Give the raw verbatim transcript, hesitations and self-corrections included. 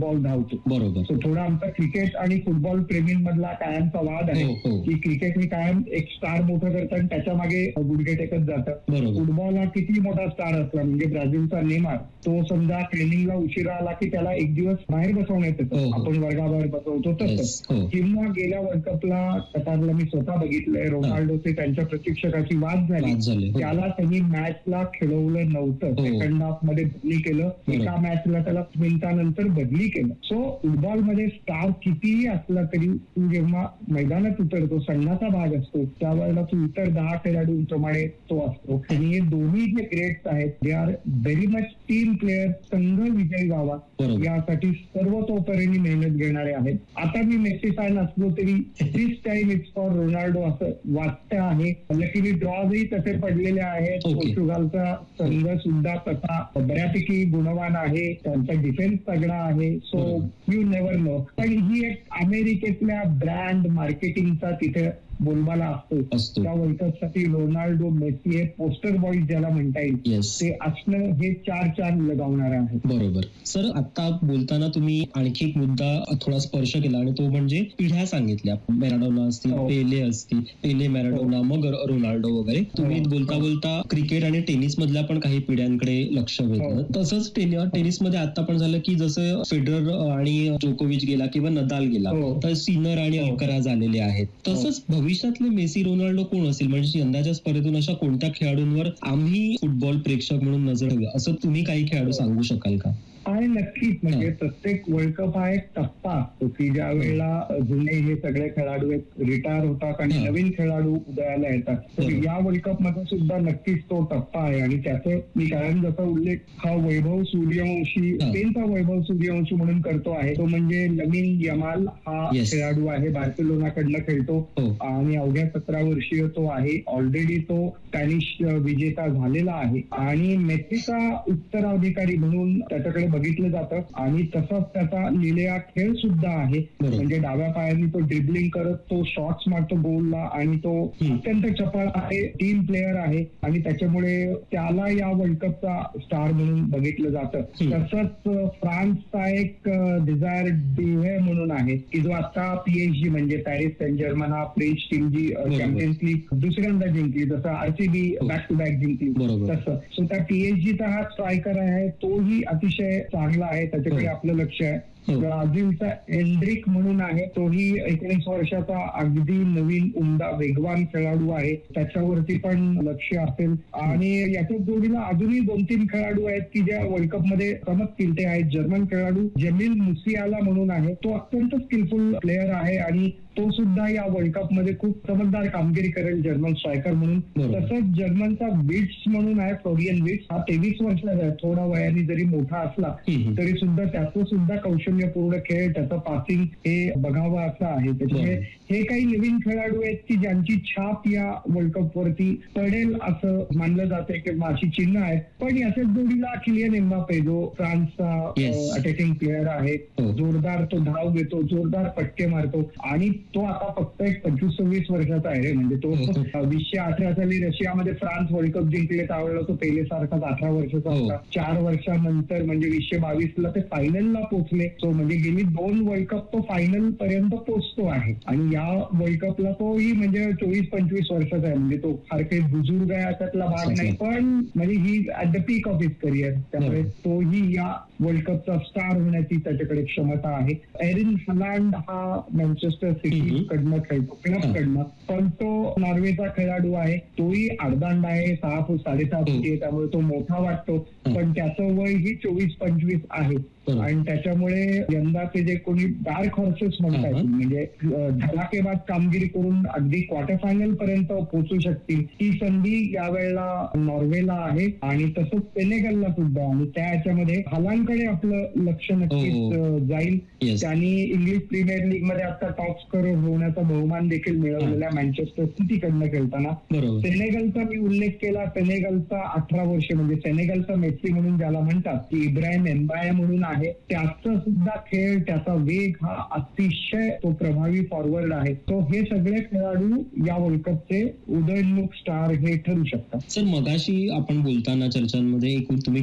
Football धावतो. बरोबर. So थोडा आमचा क्रिकेट आणि फुटबॉल प्रेमींमधला कायमचा वाद आहे हो, हो. की क्रिकेटने कायम एक स्टार मोठं करतं आणि त्याच्या मागे गुडघे टेकत जातं. बरोबर. फुटबॉल हा किती मोठा स्टार असला म्हणजे ब्राझीलचा नेमार, तो समजा ट्रेनिंगला उशिरा आला की त्याला एक दिवस बाहेर बसवण्यात येतं. हो, हो. आपण वर्गाबाहेर बसवतो Yes, तसं. हो. किंवा गेल्या वर्ल्ड कपला कतारला मी स्वतः बघितलंय, रोनाल्डोचे त्यांच्या प्रशिक्षकाची वाद झाली. वाद झाले. हो. त्याला त्यांनी मॅचला खेळवलं नव्हतं. हो. सेकंड हाफ मध्ये बदली केलं. बरोबर. एका मॅचला त्याला मिनिटानंतर बदली केलं. सो फुटबॉलमध्ये स्टार कितीही असला तरी तू जेव्हा मैदानात उतरतो, संघाचा भाग असतो, त्यावेळेला तू इतर दहा खेळाडूंप्रमाणे तो असतो. आणि हे दोन्ही जे ग्रेट्स आहेत they are very much team player. संघ विजयी व्हावा बरोबर. यासाठी सर्वतोपरीने मेहनत घेणारे आहेत. आता मी मेसी फॅन असलो तरी दिस टाइम इट्स फॉर रोनाल्डो असं वाटतं आहे. लकीली ड्रॉजही तसे पडलेले आहेत. Okay. पोर्तुगालचा संघ सुद्धा तसा बऱ्यापैकी गुणवान आहे. त्यांचा डिफेन्स तगडा आहे. So you never know. पण ही एक अमेरिकेतल्या ब्रँड मार्केटिंगचा तिथे बोलबाला असतो. असतो. त्या वर्ल्ड कप साठी रोनाल्डो, मेसी हे पोस्टर बॉईज ज्याला म्हणता येईल Yes. ते असणं हे चार चार लगावणार आहे. बरोबर. सर, आता बोलताना तुम्ही आणखी एक मुद्दा थोडा स्पर्श केला आणि तो म्हणजे पिढ्या सांगितल्या. मॅराडोना असतील, हो. पेले असतील, पेले मॅराडोना, मग रोनाल्डो वगैरे. तुम्ही हो. बोलता बोलता क्रिकेट आणि टेनिस मधल्या पण काही पिढ्यांकडे लक्ष वेधलं. हो. तसंच टेनिसमध्ये आता पण झालं की जसं फेडरर आणि जोकोविच गेला किंवा नदाल गेला, हो. तर सिनर आणि हो. अल्कराज आलेले आहेत. तसंच भविष्यातले मेसी, रोनाल्डो कोण असेल? म्हणजे यंदाच्या स्पर्धेतून अशा कोणत्या खेळाडूंवर आम्ही फुटबॉल प्रेक्षक म्हणून नजर ठेवूया असं तुम्ही काही खेळाडू सांगू शकाल का? आहे नक्कीच. म्हणजे प्रत्येक वर्ल्ड कप हा एक टप्पा असतो की ज्या वेळेला जुने हे सगळे खेळाडू एक रिटायर होतात आणि हा. नवीन खेळाडू उदयाला येतात. तर बरोबर. या वर्ल्ड कप मध्ये सुद्धा नक्कीच तो टप्पा आहे. आणि त्याचं मी कायम जसा उल्लेख हा वैभव सूर्यवंशी, हा. स्पेनचा वैभव सूर्यवंशी म्हणून करतो आहे. तो म्हणजे लमीन यमाल हा Yes. खेळाडू आहे. बार्सेलोनाकडनं खेळतो हो. आणि अवघ्या सतरा वर्षीय तो आहे. ऑलरेडी तो स्पॅनिश विजेता झालेला आहे आणि मेसीचा उत्तराधिकारी म्हणून त्याच्याकडे बघितलं जातं. आणि तसंच त्याचा लिहिलेला खेळ सुद्धा आहे. बरोबर. म्हणजे डाव्या पायाने तो ड्रिबलिंग करत तो शॉट्स मारतो गोलला आणि तो हम्म. अत्यंत चपळ आहे. टीम प्लेअर आहे आणि त्याच्यामुळे त्याला या वर्ल्ड कपचा स्टार म्हणून बघितलं जातं. हम्म. तसंच फ्रान्सचा एक डिझायर डिव्हे म्हणून आहे की जो आता पीएचजी म्हणजे पॅरिस सेंट जर्मन हा फ्रेंच टीम जी बरोबर. चॅम्पियन्स लीग दुसऱ्यांदा जिंकली, जसं आरसीबी बॅक टू बॅक जिंकली बरोबर. तसं. सो त्या पीएचजीचा हा स्ट्रायकर आहे, तोही अतिशय चांगला आहे. त्याच्याकडे हो. आपलं लक्ष आहे. हो. ब्राझीलचा एंड्रिक म्हणून आहे, तोही एकोणीस वर्षाचा अगदी नवीन उमदा वेगवान खेळाडू आहे. त्याच्यावरती पण लक्ष असेल. आणि याच्या जोडीला अजूनही दोन तीन खेळाडू आहेत की ज्या वर्ल्ड कप मध्ये चमकतील. ते आहेत जर्मन खेळाडू जमील मुसियाला म्हणून आहे. तो अत्यंत स्किलफुल प्लेअर आहे आणि तो सुद्धा या वर्ल्ड कप मध्ये खूप चमकदार कामगिरी करेल जर्मन स्ट्रायकर म्हणून. बरोबर. तसंच जर्मनचा विट्स म्हणून आहे, फ्लोरियन विट्स. हा तेवीस वर्षाचा आहे. थोडा वयाने जरी मोठा असला हम्म. तरी सुद्धा त्याचं सुद्धा कौशल्यपूर्ण खेळ, त्याचं पासिंग हे बघावं असं आहे. त्याच्यामुळे हे काही नवीन खेळाडू आहेत की ज्यांची छाप या वर्ल्ड कप वरती पडेल असं मानलं जाते किंवा अशी चिन्ह आहेत. पण याच्याच जोडीला किलियन एम्बापे जो फ्रान्सचा Yes. अटॅकिंग प्लेअर आहे. हो. जोरदार तो धाव घेतो, जोरदार पटके मारतो आणि तो आता फक्त एक पंचवीस सव्वीस वर्षाचा आहे. म्हणजे तो हो. वीसशे अठरा साली रशियामध्ये फ्रान्स वर्ल्ड कप जिंकले त्यावेळेला तो पेले सारखाच अठरा वर्षाचा हो. होता. चार वर्षानंतर म्हणजे वीसशे बावीस ला ते फायनलला पोहोचले. तो म्हणजे गेली दोन वर्ल्ड कप तो फायनल पर्यंत पोहोचतो आहे. आणि या वर्ल्ड कपला तोही म्हणजे चोवीस पंचवीस वर्षाचा आहे. म्हणजे तो फार काही बुजुर्ग आहे अशातला भाग नाही, पण म्हणजे ही at the peak of his career. त्यामुळे तोही या वर्ल्ड कपचा स्टार होण्याची त्याच्याकडे क्षमता आहे. एरिन हलांड हा मँचेस्टर सिटी कडनं खेळतो, क्लब कडनं. पण तो नॉर्वेचा खेळाडू आहे. तोही अर्धांड आहे, सहा फूट साडेसहा फुटी आहे. त्यामुळे तो मोठा वाटतो. पण त्याचं वय ही चोवीस पंचवीस आहे. आणि त्याच्यामुळे यंदाचे जे कोणी डार्क हॉर्सेस म्हणतात म्हणजे धडाकेबाज कामगिरी करून अगदी क्वार्टर फायनल पर्यंत पोहोचू शकतील, ही संधी यावेळेला नॉर्वेला आहे. आणि तसंच सेनेगलला सुद्धा. आणि त्या ह्याच्यामध्ये हलांकडे आपलं लक्ष नक्कीच जाईल. त्यांनी इंग्लिश प्रीमियर लीग मध्ये आता टॉप स्कोरर होण्याचा बहुमान देखील मिळवलेला मँचेस्टर सिटी कडनं खेळताना. सेनेगलचा मी उल्लेख केला. सेनेगलचा अठरा वर्ष म्हणजे सेनेगलचा मेसी म्हणून ज्याला म्हणतात की इब्राहिम एम्बाया म्हणून आहे. त्याचा सुद्धा खेळ, त्याचा वेग हा अतिशय तो प्रभावी फॉरवर्ड आहे. तो हे सगळे खेळाडू या वर्ल्ड कपचे उदयोन्मुख स्टार हे ठरू शकतात. सर, मगाशी आपण बोलताना चर्चांमध्ये एक तुम्ही